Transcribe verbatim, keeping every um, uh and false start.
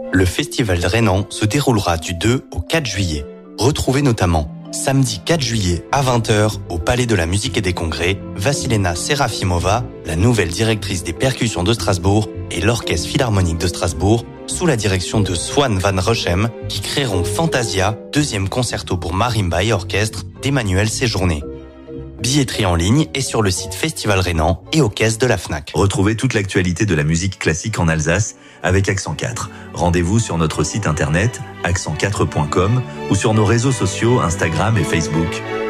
Le festival rhénan se déroulera du deux au quatre juillet. Retrouvez notamment samedi quatre juillet à vingt heures au Palais de la Musique et des Congrès, Vassilena Serafimova, la nouvelle directrice des percussions de Strasbourg, et l'Orchestre Philharmonique de Strasbourg, sous la direction de Swan van Rochem, qui créeront Fantasia, deuxième concerto pour marimba et orchestre d'Emmanuel Séjourné. Billetterie en ligne et sur le site Festival Rhénan et aux caisses de la Fnac. Retrouvez toute l'actualité de la musique classique en Alsace avec Accent quatre. Rendez-vous sur notre site internet accent quatre point com ou sur nos réseaux sociaux Instagram et Facebook.